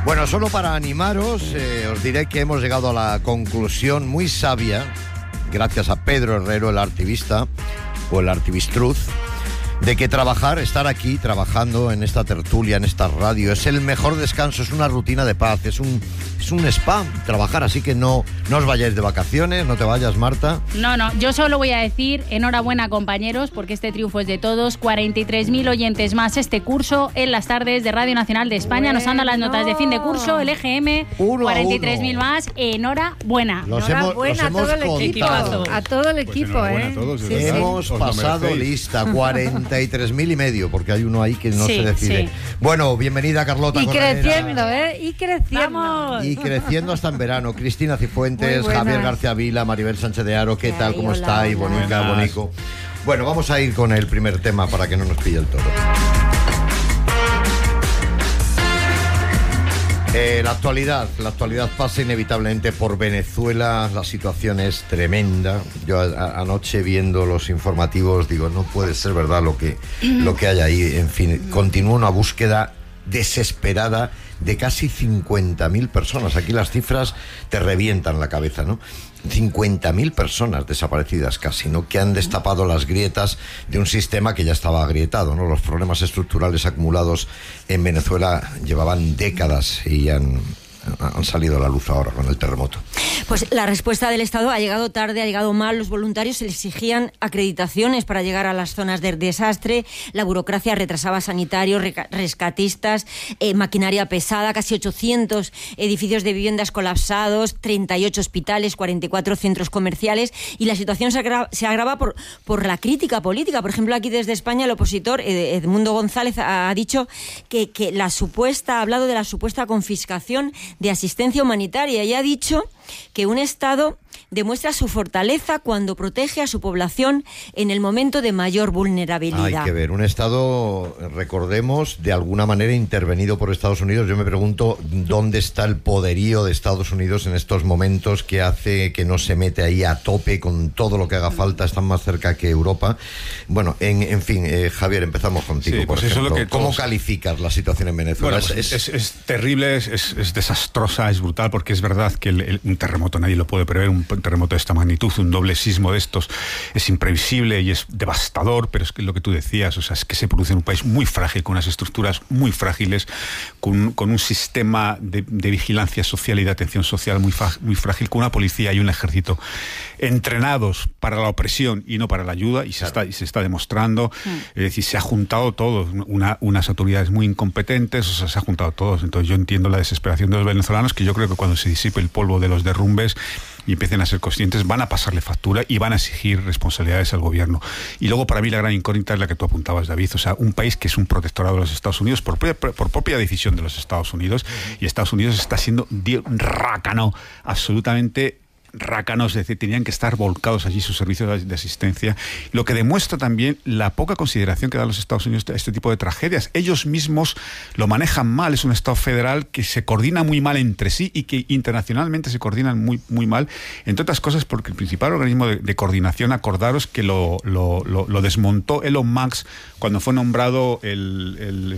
Bueno, solo para animaros, os diré que hemos llegado a la conclusión muy sabia, gracias a Pedro Herrero, el artivista, o el artivistruz, de que estar aquí trabajando en esta tertulia, en esta radio, es el mejor descanso, es una rutina de paz, es un spa trabajar, así que no os vayáis de vacaciones, no te vayas, Marta. No, yo solo voy a decir enhorabuena, compañeros, porque este triunfo es de todos. 43.000 oyentes más este curso en las tardes de Radio Nacional de España. Bueno. Nos han dado las notas de fin de curso, el EGM, 43.000 más, enhorabuena. Enhorabuena a todo el equipo, a todo el equipo, Todos, sí, hemos pasado lista, 43.000 y medio, porque hay uno ahí que no se decide. Sí. Bueno, bienvenida, Carlota. Y creciendo, y creciendo. Vamos. Y creciendo hasta en verano. Cristina Cifuentes, Javier García Vila, Maribel Sánchez de Haro, ¿qué tal? ¿Cómo estáis? Bonica, Bonico. Bueno, vamos a ir con el primer tema para que no nos pille el toro. La actualidad pasa inevitablemente por Venezuela. La situación es tremenda. Yo anoche viendo los informativos digo, no puede ser verdad lo que hay ahí. En fin, continúa una búsqueda desesperada de casi 50.000 personas. Aquí las cifras te revientan la cabeza, ¿no? 50.000 personas desaparecidas casi, ¿no? Que han destapado las grietas de un sistema que ya estaba agrietado, ¿no? Los problemas estructurales acumulados en Venezuela llevaban décadas y han salido a la luz ahora con el terremoto. Pues la respuesta del Estado ha llegado tarde, ha llegado mal. Los voluntarios exigían acreditaciones para llegar a las zonas del desastre. La burocracia retrasaba sanitarios, rescatistas, maquinaria pesada, casi 800 edificios de viviendas colapsados, 38 hospitales, 44 centros comerciales. Y la situación se agrava por la crítica política. Por ejemplo, aquí desde España el opositor Edmundo González ha dicho que ha hablado de la supuesta confiscación de asistencia humanitaria y ha dicho que un Estado demuestra su fortaleza cuando protege a su población en el momento de mayor vulnerabilidad. Hay que ver, un Estado, recordemos, de alguna manera intervenido por Estados Unidos. Yo me pregunto dónde está el poderío de Estados Unidos en estos momentos que hace que no se mete ahí a tope con todo lo que haga falta. Están más cerca que Europa. Bueno, en fin, Javier, empezamos contigo, sí, por pues ejemplo. Eso ¿Cómo calificas la situación en Venezuela? Bueno, es terrible, es desastrosa, es brutal, porque es verdad que un terremoto nadie lo puede prever, un terremoto de esta magnitud, un doble sismo de estos es imprevisible y es devastador, pero es que lo que tú decías, o sea, es que se produce en un país muy frágil, con unas estructuras muy frágiles, con un sistema de vigilancia social y de atención social muy frágil, con una policía y un ejército entrenados para la opresión y no para la ayuda, y se está demostrando. Es decir, se ha juntado todo, unas autoridades muy incompetentes, o sea, se ha juntado todos. Entonces yo entiendo la desesperación de los venezolanos, que yo creo que cuando se disipe el polvo de los derrumbes y empiecen a ser conscientes, van a pasarle factura y van a exigir responsabilidades al gobierno. Y luego, para mí, la gran incógnita es la que tú apuntabas, David. O sea, un país que es un protectorado de los Estados Unidos por propia decisión de los Estados Unidos, y Estados Unidos está siendo un rácano absolutamente rácanos, es decir, tenían que estar volcados allí sus servicios de asistencia, lo que demuestra también la poca consideración que dan los Estados Unidos a este tipo de tragedias. Ellos mismos lo manejan mal, es un Estado federal que se coordina muy mal entre sí y que internacionalmente se coordinan muy, muy mal, entre otras cosas porque el principal organismo de coordinación, acordaros que lo desmontó Elon Musk cuando fue nombrado el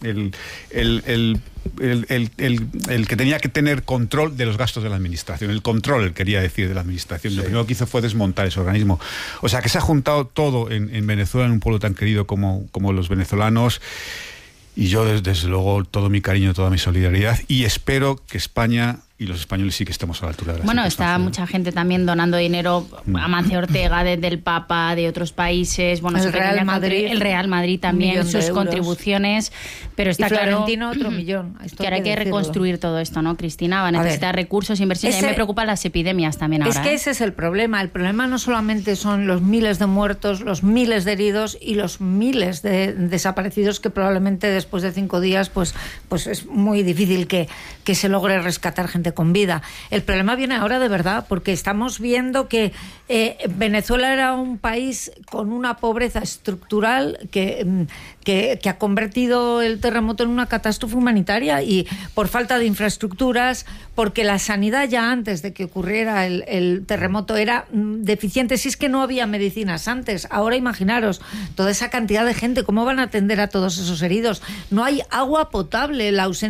que tenía que tener control de los gastos de la administración, el control, quería decir, de la administración. Sí. Lo primero que hizo fue desmontar ese organismo. O sea, que se ha juntado todo en Venezuela, en un pueblo tan querido como los venezolanos, y yo desde luego todo mi cariño, toda mi solidaridad, y espero que España y los españoles sí que estemos a la altura de la Bueno, está mucha gente también donando dinero, Amancio Ortega, del Papa, de otros países, bueno, el Real Madrid también, sus contribuciones, pero está claro Florentino otro millón. Que ahora hay que reconstruir todo esto, ¿no, Cristina? Va a necesitar recursos, inversión, y a mí me preocupan las epidemias también ahora. Es que ese es el problema no solamente son los miles de muertos, los miles de heridos y los miles de desaparecidos que probablemente después de 5 días pues es muy difícil que se logre rescatar gente con vida. El problema viene ahora de verdad, porque estamos viendo que Venezuela era un país con una pobreza estructural que ha convertido el terremoto en una catástrofe humanitaria, y por falta de infraestructuras, porque la sanidad ya antes de que ocurriera el terremoto era deficiente. Si es que no había medicinas antes, ahora imaginaros toda esa cantidad de gente, ¿cómo van a atender a todos esos heridos? No hay agua potable, la ausencia